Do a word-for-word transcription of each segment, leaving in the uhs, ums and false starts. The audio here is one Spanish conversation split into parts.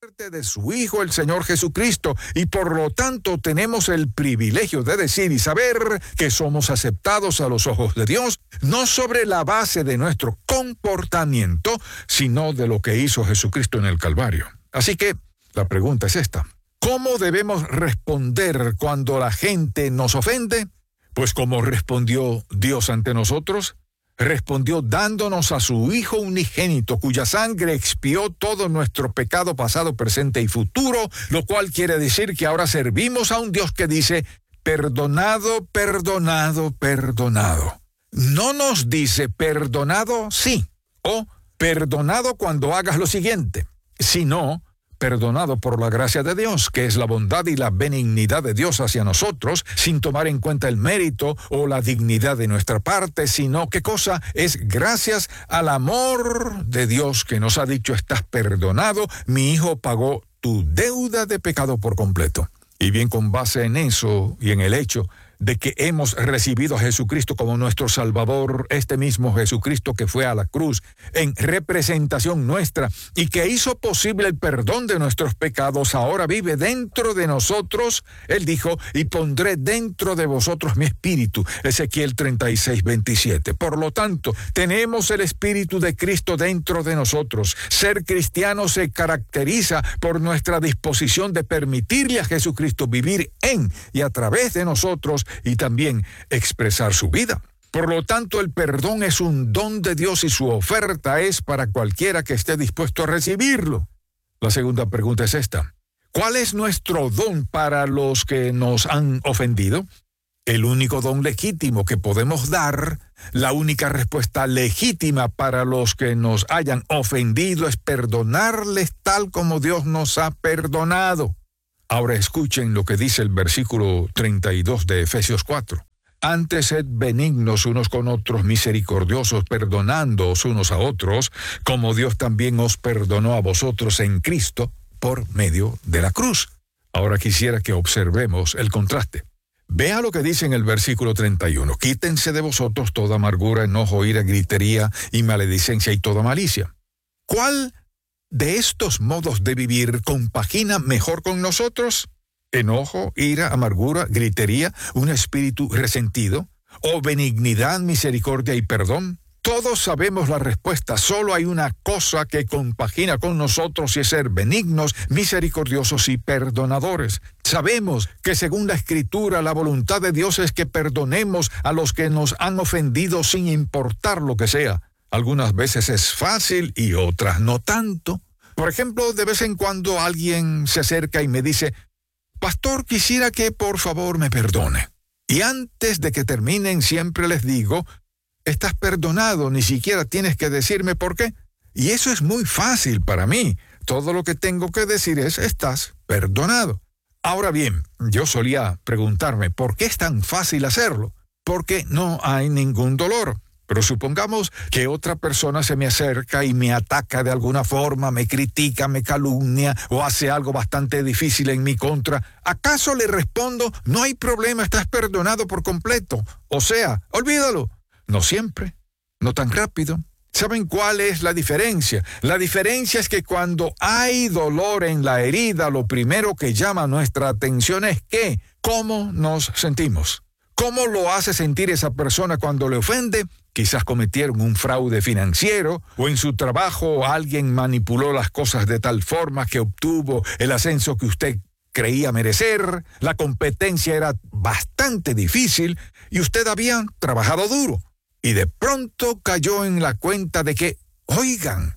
de su Hijo, el Señor Jesucristo, y por lo tanto tenemos el privilegio de decir y saber que somos aceptados a los ojos de Dios, no sobre la base de nuestro comportamiento, sino de lo que hizo Jesucristo en el Calvario. Así que la pregunta es esta: ¿cómo debemos responder cuando la gente nos ofende? Pues como respondió Dios ante nosotros, respondió dándonos a su Hijo unigénito, cuya sangre expió todo nuestro pecado pasado, presente y futuro, lo cual quiere decir que ahora servimos a un Dios que dice, perdonado, perdonado, perdonado. No nos dice perdonado sí, o perdonado cuando hagas lo siguiente, sino perdonado por la gracia de Dios, que es la bondad y la benignidad de Dios hacia nosotros, sin tomar en cuenta el mérito o la dignidad de nuestra parte, sino ¿qué cosa? Es gracias al amor de Dios que nos ha dicho, estás perdonado, mi Hijo pagó tu deuda de pecado por completo. Y bien, con base en eso y en el hecho de que hemos recibido a Jesucristo como nuestro Salvador, este mismo Jesucristo que fue a la cruz en representación nuestra y que hizo posible el perdón de nuestros pecados, ahora vive dentro de nosotros. Él dijo, y pondré dentro de vosotros mi espíritu, Ezequiel treinta y seis, veintisiete. Por lo tanto, tenemos el espíritu de Cristo dentro de nosotros. Ser cristiano se caracteriza por nuestra disposición de permitirle a Jesucristo vivir en y a través de nosotros y también expresar su vida. Por lo tanto, el perdón es un don de Dios y su oferta es para cualquiera que esté dispuesto a recibirlo. La segunda pregunta es esta: ¿cuál es nuestro don para los que nos han ofendido? El único don legítimo que podemos dar, la única respuesta legítima para los que nos hayan ofendido es perdonarles tal como Dios nos ha perdonado. Ahora escuchen lo que dice el versículo treinta y dos de Efesios cuatro. Antes sed benignos unos con otros, misericordiosos, perdonándoos unos a otros, como Dios también os perdonó a vosotros en Cristo por medio de la cruz. Ahora quisiera que observemos el contraste. Vea lo que dice en el versículo treinta y uno. Quítense de vosotros toda amargura, enojo, ira, gritería y maledicencia y toda malicia. ¿Cuál de estos modos de vivir compagina mejor con nosotros? ¿Enojo, ira, amargura, gritería, un espíritu resentido? ¿O benignidad, misericordia y perdón? Todos sabemos la respuesta. Solo hay una cosa que compagina con nosotros y es ser benignos, misericordiosos y perdonadores. Sabemos que según la Escritura, la voluntad de Dios es que perdonemos a los que nos han ofendido sin importar lo que sea. Algunas veces es fácil y otras no tanto. Por ejemplo, de vez en cuando alguien se acerca y me dice, pastor, quisiera que por favor me perdone. Y antes de que terminen siempre les digo, estás perdonado, ni siquiera tienes que decirme por qué. Y eso es muy fácil para mí. Todo lo que tengo que decir es, estás perdonado. Ahora bien, yo solía preguntarme, ¿por qué es tan fácil hacerlo? Porque no hay ningún dolor. Pero supongamos que otra persona se me acerca y me ataca de alguna forma, me critica, me calumnia o hace algo bastante difícil en mi contra. ¿Acaso le respondo, no hay problema, estás perdonado por completo? O sea, olvídalo. No siempre, no tan rápido. ¿Saben cuál es la diferencia? La diferencia es que cuando hay dolor en la herida, lo primero que llama nuestra atención es ¿qué? ¿Cómo nos sentimos? ¿Cómo lo hace sentir esa persona cuando le ofende? Quizás cometieron un fraude financiero o en su trabajo alguien manipuló las cosas de tal forma que obtuvo el ascenso que usted creía merecer. La competencia era bastante difícil y usted había trabajado duro. Y de pronto cayó en la cuenta de que, oigan,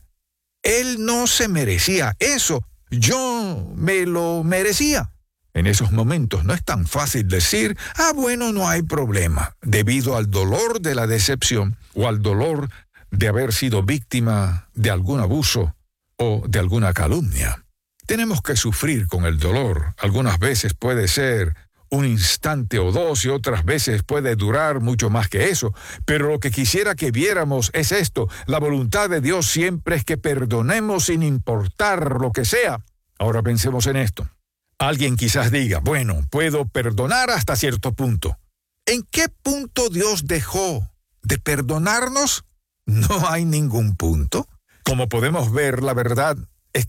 él no se merecía eso, yo me lo merecía. En esos momentos no es tan fácil decir, ah, bueno, no hay problema, debido al dolor de la decepción o al dolor de haber sido víctima de algún abuso o de alguna calumnia. Tenemos que sufrir con el dolor. Algunas veces puede ser un instante o dos y otras veces puede durar mucho más que eso. Pero lo que quisiera que viéramos es esto. La voluntad de Dios siempre es que perdonemos sin importar lo que sea. Ahora pensemos en esto. Alguien quizás diga, bueno, puedo perdonar hasta cierto punto. ¿En qué punto Dios dejó de perdonarnos? No hay ningún punto. Como podemos ver, la verdad es que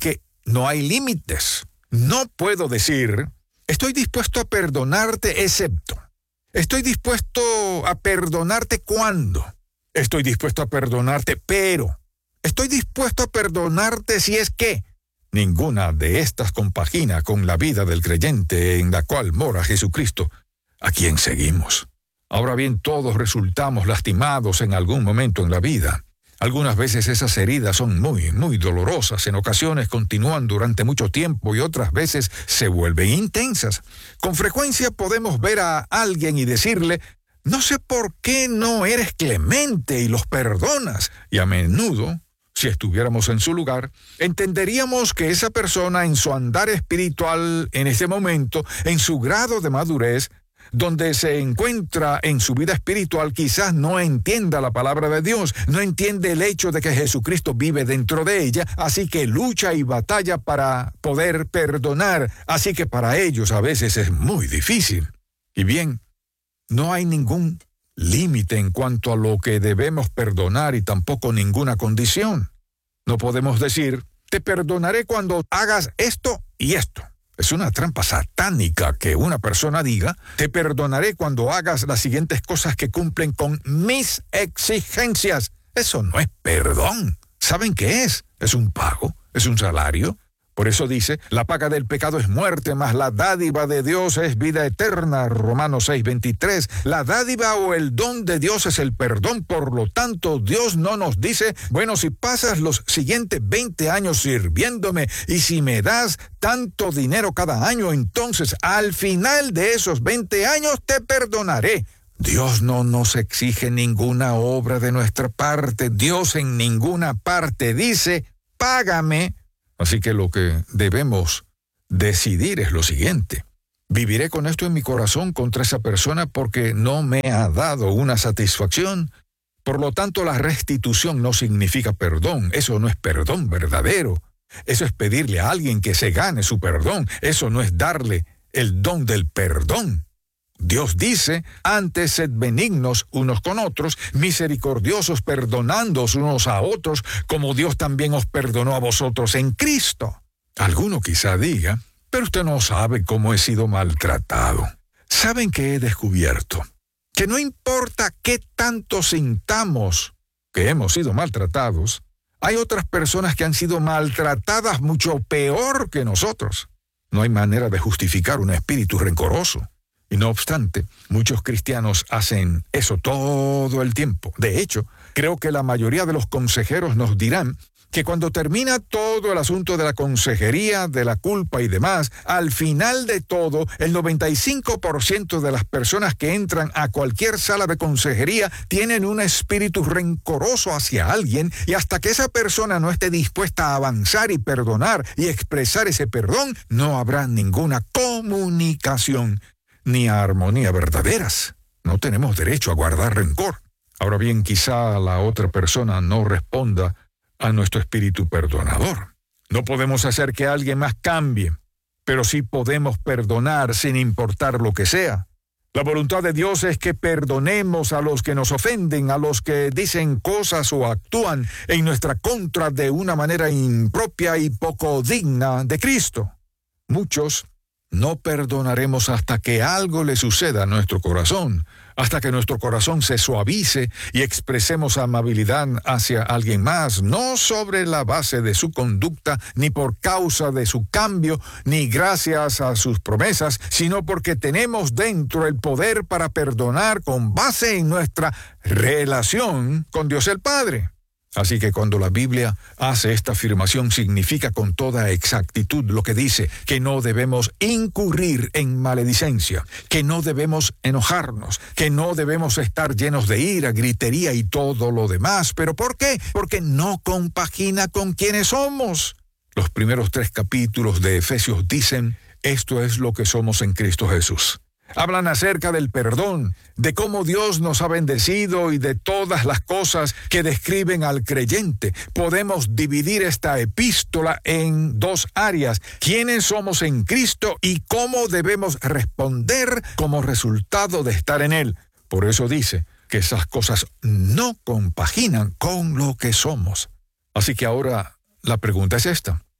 no hay límites. No puedo decir, estoy dispuesto a perdonarte excepto. Estoy dispuesto a perdonarte cuando. Estoy dispuesto a perdonarte, pero. Estoy dispuesto a perdonarte si es que. Ninguna de estas compagina con la vida del creyente en la cual mora Jesucristo, a quien seguimos. Ahora bien, todos resultamos lastimados en algún momento en la vida. Algunas veces esas heridas son muy, muy dolorosas. En ocasiones continúan durante mucho tiempo y otras veces se vuelven intensas. Con frecuencia podemos ver a alguien y decirle, no sé por qué no eres clemente y los perdonas. Y a menudo, si estuviéramos en su lugar, entenderíamos que esa persona en su andar espiritual en ese momento, en su grado de madurez, donde se encuentra en su vida espiritual, quizás no entienda la palabra de Dios, no entiende el hecho de que Jesucristo vive dentro de ella, así que lucha y batalla para poder perdonar, así que para ellos a veces es muy difícil. Y bien, no hay ningún límite en cuanto a lo que debemos perdonar y tampoco ninguna condición. No podemos decir, te perdonaré cuando hagas esto y esto. Es una trampa satánica que una persona diga, te perdonaré cuando hagas las siguientes cosas que cumplen con mis exigencias. Eso no es perdón. ¿Saben qué es? Es un pago, es un salario. Por eso dice, la paga del pecado es muerte, mas la dádiva de Dios es vida eterna. Romanos seis veintitrés. La dádiva o el don de Dios es el perdón. Por lo tanto, Dios no nos dice, bueno, si pasas los siguientes veinte años sirviéndome y si me das tanto dinero cada año, entonces al final de esos veinte años te perdonaré. Dios no nos exige ninguna obra de nuestra parte. Dios en ninguna parte dice, págame. Así que lo que debemos decidir es lo siguiente. ¿Viviré con esto en mi corazón contra esa persona porque no me ha dado una satisfacción? Por lo tanto, la restitución no significa perdón. Eso no es perdón verdadero. Eso es pedirle a alguien que se gane su perdón. Eso no es darle el don del perdón. Dios dice, antes sed benignos unos con otros, misericordiosos perdonándoos unos a otros, como Dios también os perdonó a vosotros en Cristo. Alguno quizá diga, pero usted no sabe cómo he sido maltratado. ¿Saben qué he descubierto? Que no importa qué tanto sintamos que hemos sido maltratados, hay otras personas que han sido maltratadas mucho peor que nosotros. No hay manera de justificar un espíritu rencoroso. Y no obstante, muchos cristianos hacen eso todo el tiempo. De hecho, creo que la mayoría de los consejeros nos dirán que cuando termina todo el asunto de la consejería, de la culpa y demás, al final de todo, el noventa y cinco por ciento de las personas que entran a cualquier sala de consejería tienen un espíritu rencoroso hacia alguien, y hasta que esa persona no esté dispuesta a avanzar y perdonar y expresar ese perdón, no habrá ninguna comunicación ni a armonía verdaderas. No tenemos derecho a guardar rencor. Ahora bien, quizá la otra persona no responda a nuestro espíritu perdonador. No podemos hacer que alguien más cambie, pero sí podemos perdonar sin importar lo que sea. La voluntad de Dios es que perdonemos a los que nos ofenden, a los que dicen cosas o actúan en nuestra contra de una manera impropia y poco digna de Cristo. Muchos no perdonaremos hasta que algo le suceda a nuestro corazón, hasta que nuestro corazón se suavice y expresemos amabilidad hacia alguien más, no sobre la base de su conducta, ni por causa de su cambio, ni gracias a sus promesas, sino porque tenemos dentro el poder para perdonar con base en nuestra relación con Dios el Padre. Así que cuando la Biblia hace esta afirmación, significa con toda exactitud lo que dice, que no debemos incurrir en maledicencia, que no debemos enojarnos, que no debemos estar llenos de ira, gritería y todo lo demás. ¿Pero por qué? Porque no compagina con quienes somos. Los primeros tres capítulos de Efesios dicen, esto es lo que somos en Cristo Jesús. Hablan acerca del perdón, de cómo Dios nos ha bendecido y de todas las cosas que describen al creyente. Podemos dividir esta epístola en dos áreas: quiénes somos en Cristo y cómo debemos responder como resultado de estar en Él. Por eso dice que esas cosas no compaginan con lo que somos. Así que ahora la pregunta es esta: ¿por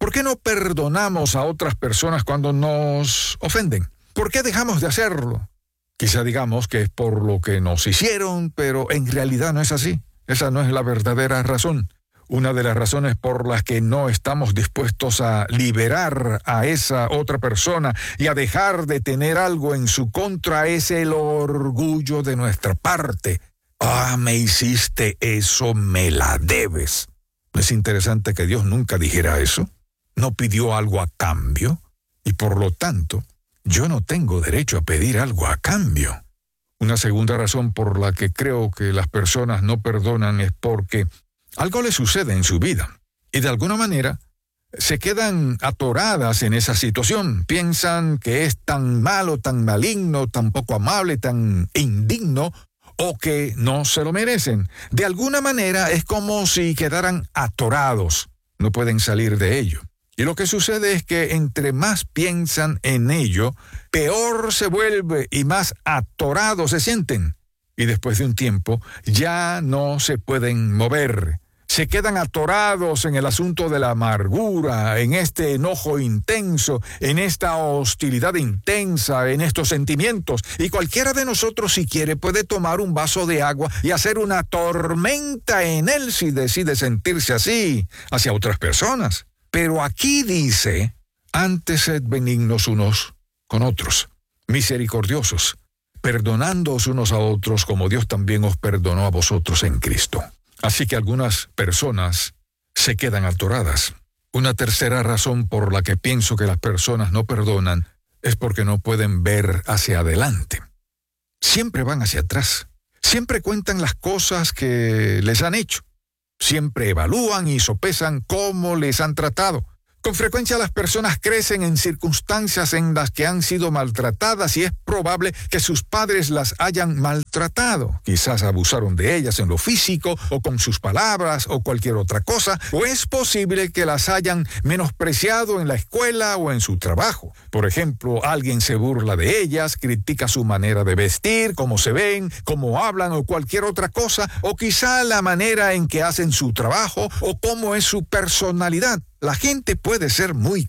¿Por qué no perdonamos a otras personas cuando nos ofenden? ¿Por qué dejamos de hacerlo? Quizá digamos que es por lo que nos hicieron, pero en realidad no es así. Esa no es la verdadera razón. Una de las razones por las que no estamos dispuestos a liberar a esa otra persona y a dejar de tener algo en su contra es el orgullo de nuestra parte. Ah, me hiciste eso, me la debes. ¿No es interesante que Dios nunca dijera eso? No pidió algo a cambio y por lo tanto yo no tengo derecho a pedir algo a cambio. Una segunda razón por la que creo que las personas no perdonan es porque algo les sucede en su vida y de alguna manera se quedan atoradas en esa situación. Piensan que es tan malo, tan maligno, tan poco amable, tan indigno o que no se lo merecen. De alguna manera es como si quedaran atorados. No pueden salir de ello. Y lo que sucede es que entre más piensan en ello, peor se vuelve y más atorados se sienten. Y después de un tiempo ya no se pueden mover. Se quedan atorados en el asunto de la amargura, en este enojo intenso, en esta hostilidad intensa, en estos sentimientos. Y cualquiera de nosotros, si quiere, puede tomar un vaso de agua y hacer una tormenta en él si decide sentirse así hacia otras personas. Pero aquí dice, antes sed benignos unos con otros, misericordiosos, perdonándoos unos a otros como Dios también os perdonó a vosotros en Cristo. Así que algunas personas se quedan atoradas. Una tercera razón por la que pienso que las personas no perdonan es porque no pueden ver hacia adelante. Siempre van hacia atrás. Siempre cuentan las cosas que les han hecho. Siempre evalúan y sopesan cómo les han tratado. Con frecuencia las personas crecen en circunstancias en las que han sido maltratadas y es probable que sus padres las hayan maltratado. Quizás abusaron de ellas en lo físico o con sus palabras o cualquier otra cosa, o es posible que las hayan menospreciado en la escuela o en su trabajo. Por ejemplo, alguien se burla de ellas, critica su manera de vestir, cómo se ven, cómo hablan o cualquier otra cosa, o quizá la manera en que hacen su trabajo o cómo es su personalidad. La gente puede ser muy